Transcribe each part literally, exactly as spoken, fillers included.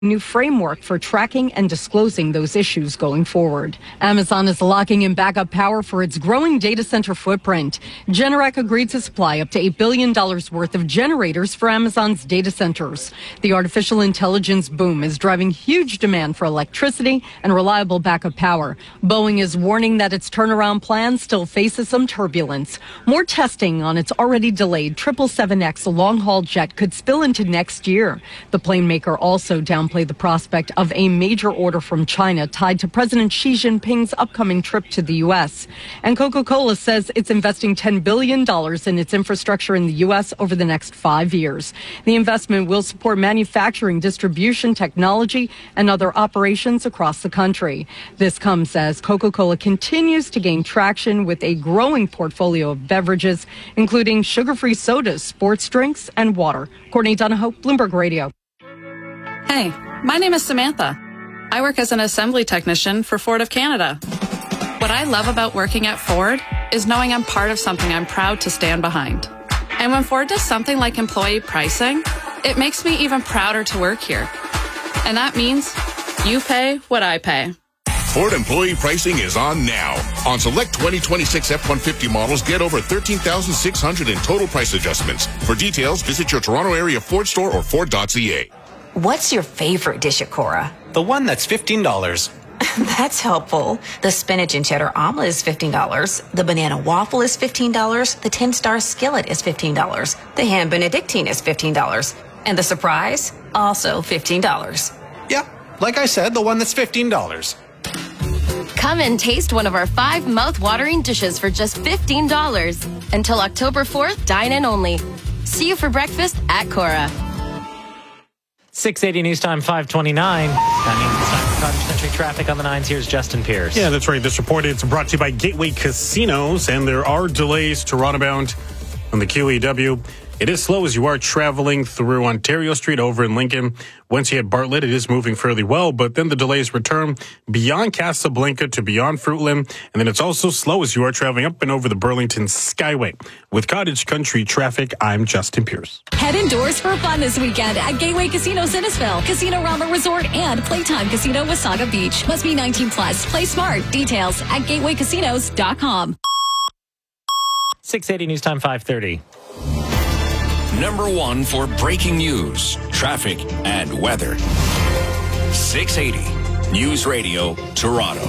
new framework for tracking and disclosing those issues going forward. Amazon is locking in backup power for its growing data center footprint. Generac agreed to supply up to eight billion dollars worth of generators for Amazon's data centers. The artificial intelligence boom is driving huge demand for electricity and reliable backup power. Boeing is warning that its turnaround plan still faces some turbulence. More testing on its already delayed triple seven X long-haul jet could spill into next year. The plane maker also downplayed the prospect of a major order from China tied to President Xi Jinping's upcoming trip to the U S. And Coca-Cola says it's investing ten billion dollars in its infrastructure in the U S over the next five years. The investment will support manufacturing, distribution, technology, and other operations across the country. This comes as Coca-Cola continues to gain traction with a growing portfolio of beverages, including sugar-free sodas, sports drinks, and water. Courtney Donahoe, Bloomberg Radio. Hey, my name is Samantha. I work as an assembly technician for Ford of Canada. What I love about working at Ford is knowing I'm part of something I'm proud to stand behind. And when Ford does something like employee pricing, it makes me even prouder to work here. And that means you pay what I pay. Ford employee pricing is on now. On select twenty twenty-six F one fifty models, get over thirteen thousand six hundred in total price adjustments. For details, visit your Toronto area Ford store or Ford dot C A. What's your favorite dish at Cora? The one that's fifteen dollars. That's helpful. The spinach and cheddar omelet is fifteen dollars. The banana waffle is fifteen dollars. The ten-star skillet is fifteen dollars. The ham benedictine is fifteen dollars. And the surprise? Also fifteen dollars. Yeah, like I said, the one that's fifteen dollars. Come and taste one of our five mouth-watering dishes for just fifteen dollars. Until October fourth, dine in only. See you for breakfast at Cora. six eighty News Time, five twenty-nine. That means it's time for Cottage Country traffic on the nines. Here's Justin Pierce. Yeah, that's right. This report is brought to you by Gateway Casinos, and there are delays Toronto bound on the Q E W. It is slow as you are traveling through Ontario Street over in Lincoln. Once you hit Bartlett, it is moving fairly well, but then the delays return beyond Casablanca to beyond Fruitland, and then it's also slow as you are traveling up and over the Burlington Skyway. With Cottage Country traffic, I'm Justin Pierce. Head indoors for fun this weekend at Gateway Casino Innisfil, Casino Rama Resort, and Playtime Casino Wasaga Beach. Must be nineteen plus. Play smart. Details at gateway casinos dot com. six eighty News Time, five thirty. Number one for breaking news, traffic, and weather. six eighty News Radio, Toronto.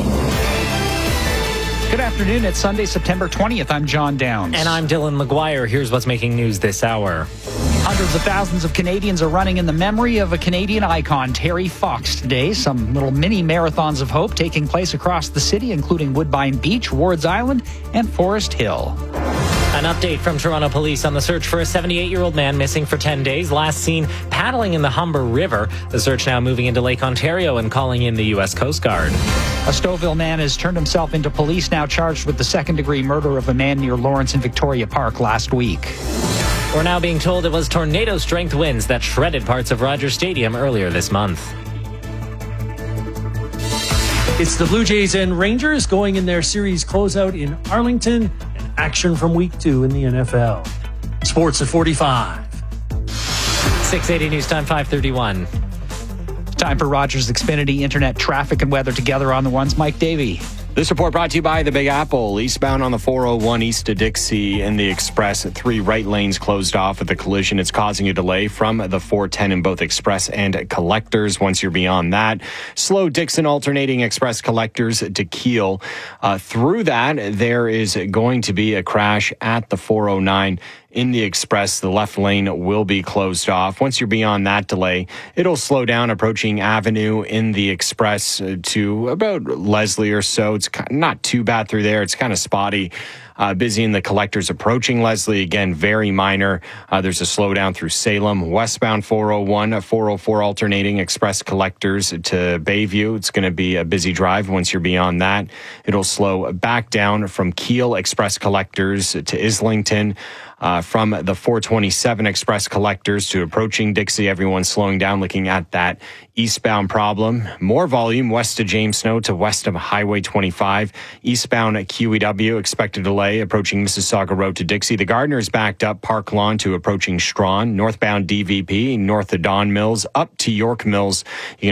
Good afternoon. It's Sunday, September twentieth. I'm John Downs. And I'm Dylan McGuire. Here's what's making news this hour. Hundreds of thousands of Canadians are running in the memory of a Canadian icon, Terry Fox, today. Some little mini marathons of hope taking place across the city, including Woodbine Beach, Wards Island, and Forest Hill. An update from Toronto Police on the search for a seventy-eight-year-old man missing for ten days, last seen paddling in the Humber River. The search now moving into Lake Ontario and calling in the U S Coast Guard. A Stouffville man has turned himself into police, now charged with the second-degree murder of a man near Lawrence and Victoria Park last week. We're now being told it was tornado-strength winds that shredded parts of Rogers Stadium earlier this month. It's the Blue Jays and Rangers going in their series closeout in Arlington. Action from week two in the N F L. Sports at forty-five. six eighty News Time, five thirty-one. Time for Rogers Xfinity Internet traffic and weather together on the ones. Mike Davey. This report brought to you by the Big Apple. Eastbound on the four oh one east to Dixie in the Express. Three right lanes closed off with the collision. It's causing a delay from the four ten in both Express and Collectors. Once you're beyond that, slow Dixon alternating Express Collectors to Keele. Uh, through that, there is going to be a crash at the four oh nine in the Express. The left lane will be closed off. Once you're beyond that delay, it'll slow down approaching Avenue in the Express to about Leslie or so. It's not too bad through there. It's kind of spotty. Uh, busy in the Collectors approaching Leslie. Again, very minor. Uh, there's a slowdown through Salem. Westbound four oh one, four oh four alternating Express Collectors to Bayview. It's going to be a busy drive. Once you're beyond that, it'll slow back down from Keele Express Collectors to Islington. Uh, from the four twenty-seven Express collectors to approaching Dixie, everyone's slowing down looking at that eastbound problem. More volume west of James Snow to west of Highway twenty-five. Eastbound at Q E W, expected delay approaching Mississauga Road to Dixie. The Gardner's backed up Park Lawn to approaching Strawn. Northbound D V P, north of Don Mills, up to York Mills. You